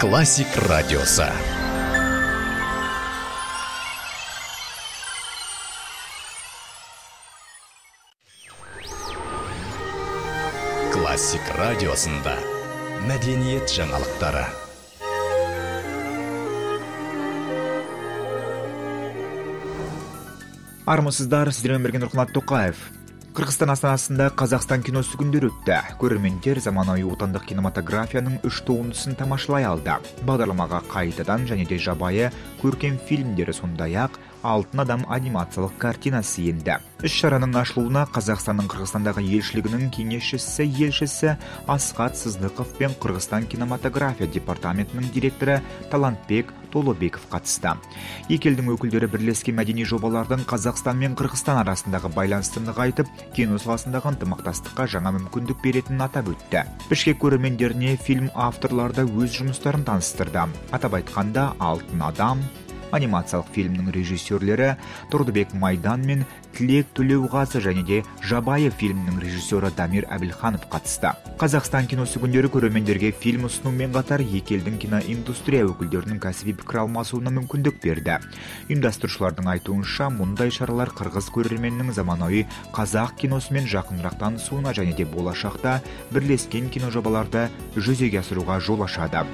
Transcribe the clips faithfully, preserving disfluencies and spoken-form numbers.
Классик радиосы. Классик радиосында мәдениет жаңалықтары. Армысыздар, сіздермен бірге Нұрқанат Тоқаев. Қырғызстан астанасында Қазақстан киносы күндері өтті. Көрермендер заманауи отандық кинематографияның үш туындысын тамашалай алды. Бағдарламаға қайтадан және де жабайы көркем фильмдері, сондай-ақ Алтын адам анимациялық картинасы енді. Іс-шараның ашылуына Қазақстанның Қырғызстандағы елшілігінің кеңесшісі елшісі Асхат Сыздықов пен Қырғызстан кинематография департаментінің директоры Талантбек Толобеков қатысты. Екі елдің өкілдері бірлескен мәдени жобалардың Қазақстан мен Қырғызстан арасындағы байланысты нығайтып, кино саласындағы ынтымақтастыққа жаңа мүмкіндік беретінін атап өтті. Бішкек көрермендеріне фильм авторлары өз жұмыстарын таныстырды. Атап айтқанда, Алтын адам анимациялық фильмнің режиссерлері Тұрдыбек Майдан мен Тілек Төлеуғазы және де жабайы фильмнің режиссері Дамир Әбілханов қатысты. Қазақстан киносы күндері көрермендерге фильм ұсынумен қатар екі елдің киноиндустрия өкілдерінің кәсіби пікір алмасуына мүмкіндік берді. Ұйымдастырушылардың айтуынша, мұндай шаралар қырғыз көрерменнің заманауи қазақ киносымен жақынырақ танысуына және де болашақта бірлескен киножобаларды жүзеге асыруға жол ашады.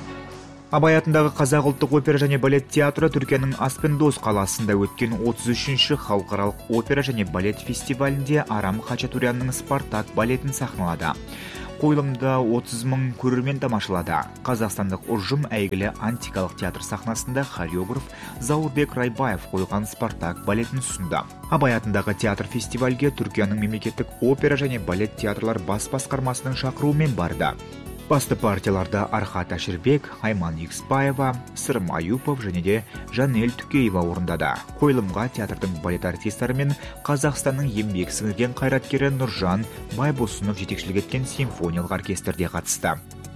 Абай атындағы Қазақ ұлттық опера және балет театры Түркияның Аспендоз қаласында өткен отыз үшінші халықаралық опера және балет фестивалінде Арам Хачатурянның Спартак балетін сахналады. Қойылымды отыз мың көрермен тамашалады. Қазақстандық ұжым әйгілі антикалық театр сахнасында хореограф Заурбек Райбаев қойған Спартак балетін ұсынды. Абай атындағы театр фестивальге Түркияның мемлекеттік опера және балет театрлар бас басқармасының шақыруымен барды. Басты партияларда Архат Аширбек, Айман Иксбаева, Сырым Аюпов және де Жанель Түкеева орындады. Қойылымға театрдың балет артистері мен Қазақстанның еңбек сіңірген қайраткері Нұржан Байбосынов жетекшілік еткен симфониялық оркестрде қатысты.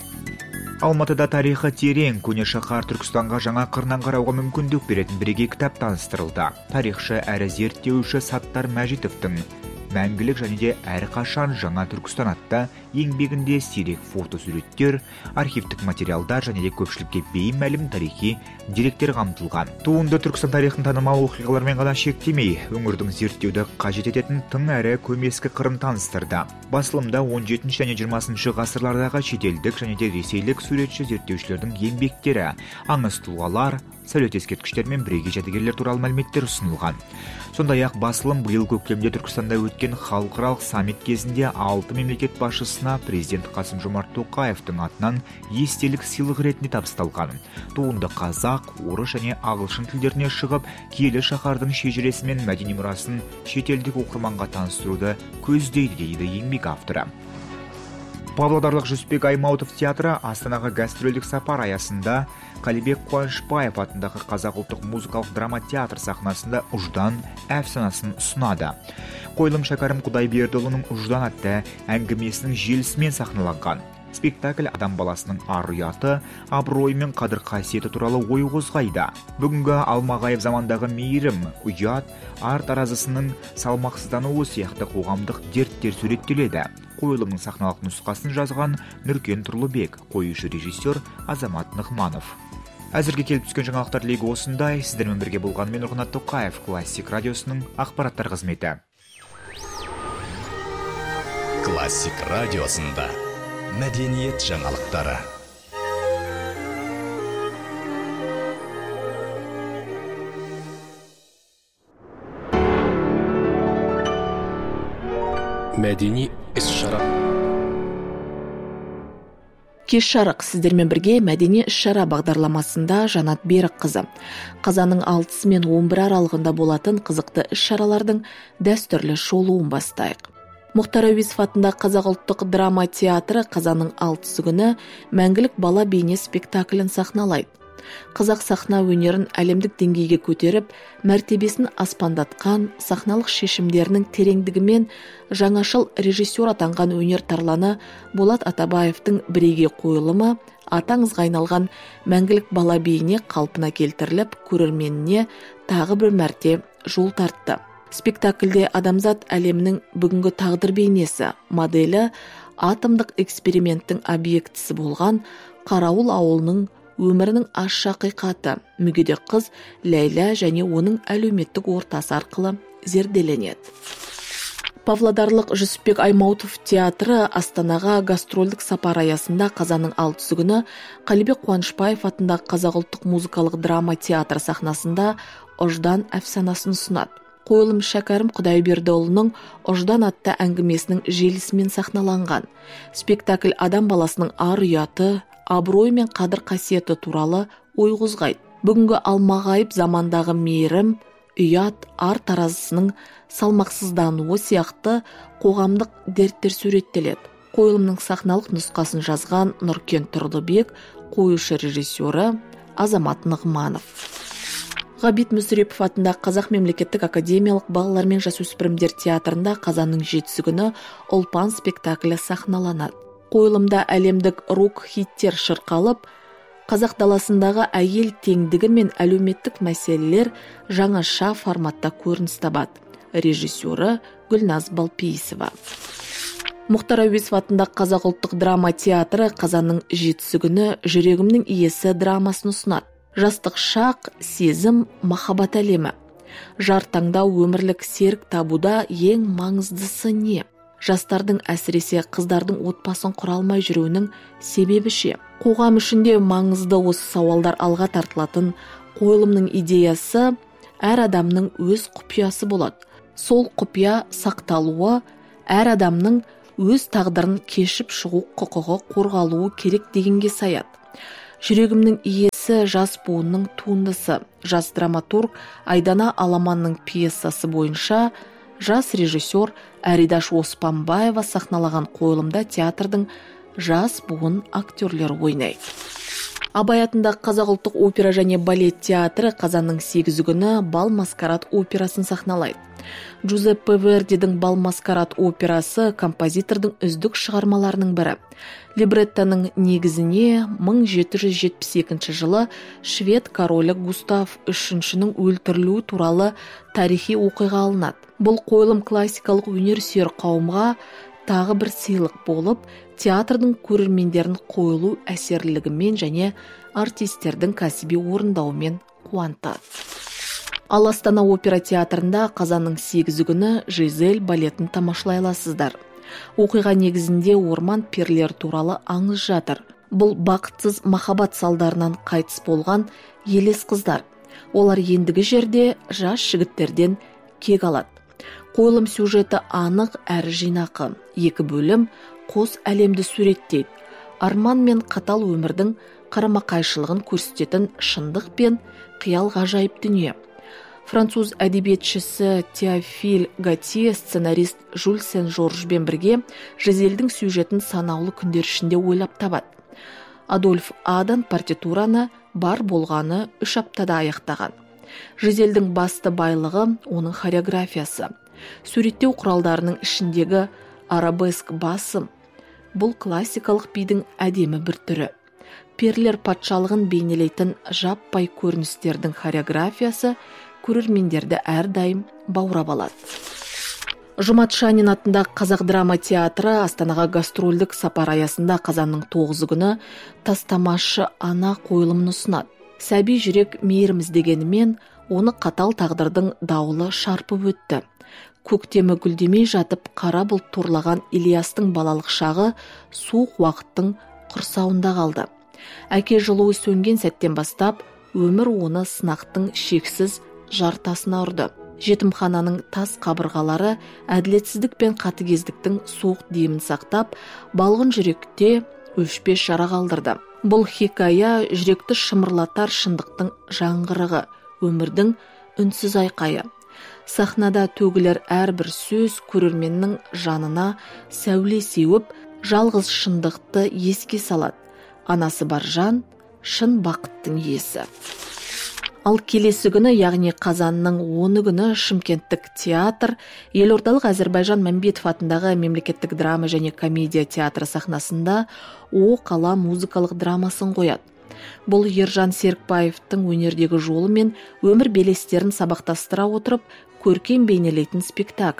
Алматыда тарихы терең көне шаһар Түркістанға жаңа қырынан қарауға мүмкіндік беретін бірегей кітап таныстырылды. Тарихшы әрі зерттеуші Саттар Мәжитовтың мәңгілік және де әрқашан жаңа Түркістан атты еңбегінде сирек фотосуреттер, архивтік материалдар және де көпшілікке беймәлім тарихи деректер қамтылған. Туынды Түркістан тарихын танымал оқиғалармен ғана шектемей, өңірдің зерттеуді қажет ететін тың әрі көмескі қырын таныстырды. Басылымда он жетінші және жиырмасыншы ғасырлардағы шетелдік және де ресейлік суретші зерттеушілердің еңбектері, аңыз тұлғалар, сәулет ескерткіштер мен бірегей жәдігерлер туралы мәліметтер ұсынылған. Сондай-ақ басылым биыл көктемде Түркістанда өткен халықаралық саммит кезінде алты мемлекет басшысына президент Қасым Жомарт Тоқаевтың атынан естелік сыйлық ретінде табысталған. Туынды қазақ, орыс және ағылшын тілдеріне шығып, киелі шаһардың шежіресі мен мәдени мұрасын шетелдік оқырманға таныстыруды көздейді дейді еңбек авторы. Павлодарлық Жүсіпбек Аймауытов театры Астанаға гастрольдік сапар аясында Қалибек Қуанышбаев атындағы Қазақ ұлттық музыкалық драма театр сахнасында Ұждан әфсанасын ұсынады. Қойылым Шәкәрім Құдайбердіұлының Ұждан атты әңгімесінің желісімен сахналанған. Спектакль адам баласының ар-ұяты, абыройы мен қадір қасиеті туралы ой қозғайды. Бүгінгі Алмағайып замандағы мейірім, ұят, ар таразысының салмақсыздануы сияқты қоғамдық дерттер суреттеледі. Қойылымның сахналық нұсқасын жазған Нұркен Тұрлыбек, қоюшы режиссер Азамат Нығманов. Әзірге келіп түскен жаңалықтар легі осындай. Сіздермен бірге болғанымен Нұрқанат Тоқаев, Классик радиосының ақпараттар қызметі. Классик радиосында мәдениет жаңалықтары. Мәдени іс-шара. Кеш жарық сіздермен бірге мәдени іс-шара бағдарламасында Жанат Берікқызы. Қазанның алтысы мен он бірі аралығында болатын қызықты іс-шаралардың дәстүрлі шолуын бастайық. Мұхтар Әуезов атындағы Қазақ ұлттық драма театры қазанның алтысы күні мәңгілік бала бейне спектаклін сахналайды. Қазақ сахна өнерін әлемдік деңгейге көтеріп, мәртебесін аспандатқан сахналық шешімдерінің тереңдігімен жаңашыл режиссер атанған өнер тарланы Болат Атабаевтың бірегей қойылымы аты аңызға айналған мәңгілік бала бейне қалпына келтіріліп, көрерменіне тағы бір мәрте жол тартты. Спектакльде адамзат әлемінің бүгінгі тағдыр бейнесі моделі атомдық эксперименттің объектісі болған Қарауыл ауылының өмірінің аш ақиқаты, мүгедек қыз Ләйла және оның әлеуметтік ортасы арқылы зерделенеді. Павлодарлық Жүсіпбек Аймауытов театры Астанаға гастрольдік сапар аясында қазанның алтысы күні Қалибек Қуанышбаев атындағы Қазақ ұлттық музыкалық драма театр сахнасында Ождан әфсанасын ұсынады. Қойылым Шәкәрім Құдайбердіұлының Ождан атты әңгімесінің желісімен сахналанған. Спектакль адам баласының ар-ұяты, абырой мен қадір қасиеті туралы ой қозғайды. Бүгінгі алмағайып замандағы мейірім, ұят, ар таразысының салмақсыздануы сияқты қоғамдық дерттер суреттеледі. Қойылымның сахналық нұсқасын жазған Нұркен Тұрлыбек, қоюшы режиссері Азамат Нығманов. Ғабит Мүсірепов атындағы Қазақ мемлекеттік академиялық балалар мен жасөспірімдер театрында қазанның жетісі күні Ұлпан спектаклі сахналанады. Қойылымда әлемдік рок-хиттер шырқалып, қазақ даласындағы әйел теңдігі мен әлеуметтік мәселелер жаңаша форматта көрініс табады. Режиссері Гүлназ Балпейісова. Мұхтар Әуезов атындағы Қазақ ұлттық драма театры қазанның жетісі күні жүрегімнің иесі драмасын ұсынады. Жастық шақ, сезім, махаббат әлемі. Жар таңдау өмірлік серік табуда ең маңыздысы не? Жастардың әсіресе қыздардың отбасын құра алмай жүруінің себебі ше? Қоғам ішінде маңызды осы сауалдар алға тартылатын қойылымның идеясы әр адамның өз құпиясы болады. Сол құпия сақталуы, әр адамның өз тағдырын кешіп шығу құқығы қорғалуы керек дегенге саяды. Жүрегімнің иесі жас буынның туындысы. Жас драматург Айдана Аламанның пьесасы бойынша жас режиссер Әридаш Оспанбаева сахналаған қойылымда театрдың жас буын актерлері ойнайды. Абай атындағы Қазақ ұлттық опера және балет театры қазанның сегізі күні Бал маскарад операсын сахналайды. Джузеппе Вердидің Бал маскарад операсы композитордың үздік шығармаларының бірі. Либреттоның негізіне мың жеті жүз жетпіс екінші жылы швед королі Густав үшіншінің өлтірілуі туралы тарихи оқиға алынады. Бұл қойылым классикалық өнер сүйер қауымға тағы бір сыйлық болып, театрдың көрермендерін қойылу әсерлілігімен және артистердің кәсіби орындауымен қуантады. Ал Астана опера театрында қазанның сегізі күні Жизель балетін тамашалай аласыздар. Оқиға негізінде орман перлер туралы аңыз жатыр. Бұл бақытсыз махаббат салдарынан қайтыс болған елес қыздар. Олар ендігі жерде жас жігіттерден кек алады. Қойылым сюжеті анық әрі жинақы. Екі бөлім қос әлемді суреттейді. Арман мен қатал өмірдің қарама-қайшылығын көрсететін шындық пен қиял ғажайып дүние. Француз әдебиетшісі Теофиль Готье, сценарист Жюль Сен-Жоржбен бірге Жизельдің сюжетін санаулы күндер ішінде ойлап табады. Адольф Адан партитураны бар болғаны үш аптада аяқтаған. Жизельдің басты байлығы оның хореографиясы. Суреттеу құралдарының ішіндегі арабеск басым. Бұл классикалық бидің әдемі бір түрі. Перлер патшалығын бейнелейтін жаппай көріністердің хореографиясы көрермендерді әрдайым баурап алады. Жұмат Шанин атындағы Қазақ драма театры Астанаға гастрольдік сапар аясында қазанның тоғызы күні Тастамашы ана қойылымын ұсынады. Сәби жүрек мейірім іздегенімен оны қатал тағдырдың дауылы шарпып өтті. Көктемі гүлдемей жатып қара бұлт торлаған Ильястың балалық шағы суық уақыттың құрсауында қалды. Әке жылуы сөнген сәттен бастап өмір оны сынақтың шексіз жартасына ұрды. Жетімхананың тас қабырғалары әділетсіздік пен қатыгездіктің суық демін сақтап, балғын жүректе өшпес жара қалдырды. Бұл хикая жүректі шымырлатар шындықтың жаңғырығы, өмірдің үнсіз айқайы. Сахнада төгілер әрбір сөз көрерменнің жанына сәуле сеуіп, жалғыз шындықты еске салады. Анасы бар жан, шын бақыттың иесі. Ал келесі күні, яғни қазанның оны күні Шымкенттік театр елордалық Әзірбайжан Мәмбетов атындағы мемлекеттік драма және комедия театры сахнасында О қала музыкалық драмасын қояды. Бұл Ержан Серікбаевтың өнердегі жолы мен өмір белестерін сабақтастыра отырып, көркем бейнелейтін спектакль.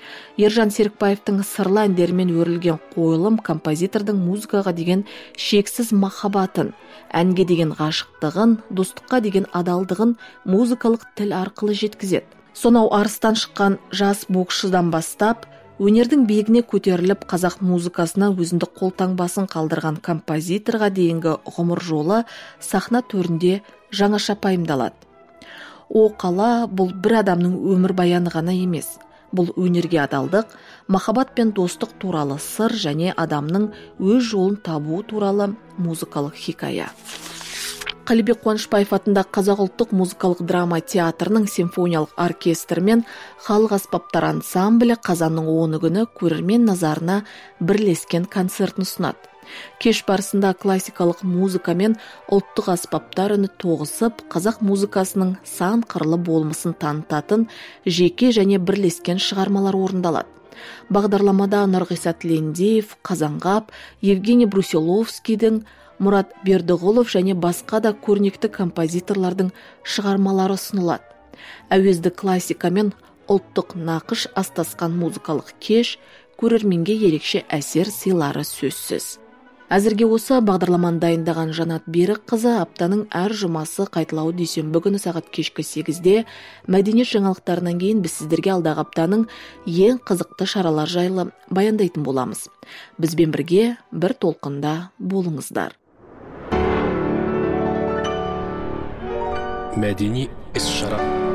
Ержан Серікбаевтың сырлы әндерімен өрілген қойылым композитордың музыкаға деген шексіз махаббатын, әнге деген ғашықтығын, достыққа деген адалдығын музыкалық тіл арқылы жеткізеді. Сонау арыстан шыққан жас боксшыдан бастап, өнердің биігіне көтеріліп қазақ музыкасына өзіндік қолтаңбасын қалдырған композиторға дейінгі ғұмыр жолы сахна төрінде жаңаша пайымдалады. О қала бұл бір адамның өмір баяны ғана емес. Бұл өнерге адалдық, махаббат пен достық туралы сыр және адамның өз жолын табуы туралы музыкалық хикая. Қалибек Қуанышбаев атындағы Қазақ ұлттық музыкалық драма театрының симфониялық оркестрі мен халық аспаптар ансамблі қазанның оны күні көрермен назарына бірлескен концертін ұсынады. Кеш барысында классикалық музыка мен ұлттық аспаптар үні тоғысып, қазақ музыкасының сан қырлы болмысын танытатын жеке және бірлескен шығармалар орындалады. Бағдарламада Нұрғиса Тілендиев, Қазанғап, Евгений Брусиловскийдің, Мұрат Бердіғұлов және басқа да көрнекті композиторлардың шығармалары ұсынылады. Әуезді классика мен ұлттық нақыш астасқан музыкалық кеш көрерменге ерекше әсер сыйлары сөзсіз. Әзірге осы бағдарламаны дайындаған Жанат Берікқызы аптаның әр жұмасы қайталауы дүйсенбі күні сағат кешкі сегізде мәдениет жаңалықтарынан кейін біз сіздерге алдағы аптаның ең қызықты шаралар жайлы баяндайтын боламыз. Бізбен бірге бір толқында болыңыздар. Мәдени іс-шара